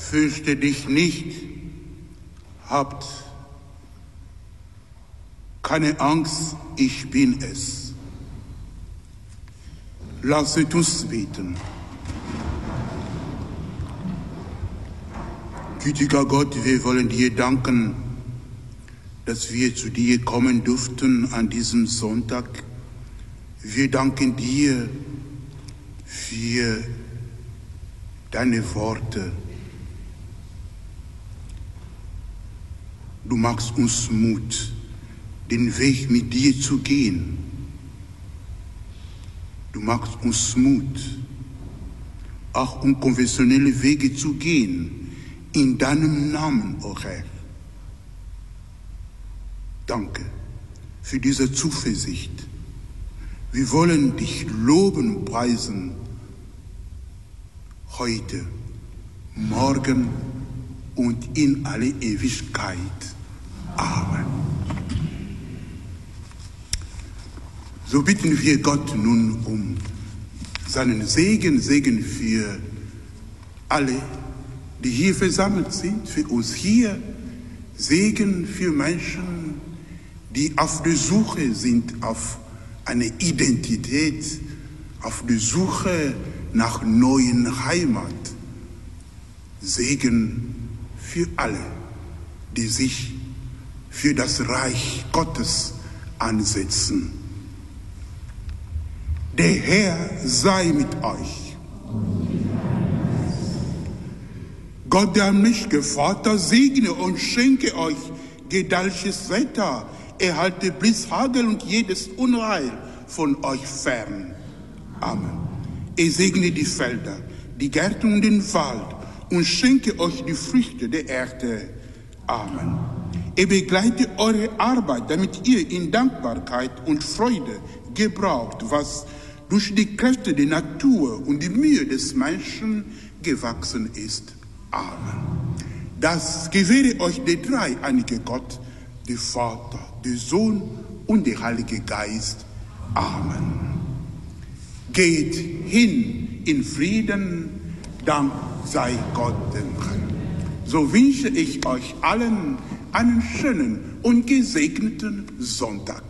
Fürchte dich nicht, habt keine Angst, ich bin es. Lasset uns beten. Gütiger Gott, wir wollen dir danken, dass wir zu dir kommen durften an diesem Sonntag. Wir danken dir für deine Worte. Du machst uns Mut, den Weg mit dir zu gehen. Du machst uns Mut, auch unkonventionelle Wege zu gehen, in deinem Namen, o Herr. Danke für diese Zuversicht. Wir wollen dich loben und preisen, heute, morgen und in alle Ewigkeit. Amen. So bitten wir Gott nun um seinen Segen für alle, die hier versammelt sind, für uns hier, Segen für Menschen, die auf der Suche sind auf eine Identität, auf der Suche nach neuen Heimat. Segen für alle, die sich für das Reich Gottes ansetzen. Der Herr sei mit euch. Gott, der allmächtige Vater, segne und schenke euch gedahltes Wetter, erhalte Blitz, Hagel und jedes Unheil von euch fern. Amen. Er segne die Felder, die Gärten und den Wald und schenke euch die Früchte der Erde. Amen. Er begleite eure Arbeit, damit ihr in Dankbarkeit und Freude gebraucht, was durch die Kräfte der Natur und die Mühe des Menschen gewachsen ist. Amen. Das gewähre euch der dreieinige Gott, der Vater, der Sohn und der Heilige Geist. Amen. Geht hin in Frieden, Dank sei Gott dem Herrn. So wünsche ich euch allen einen schönen und gesegneten Sonntag.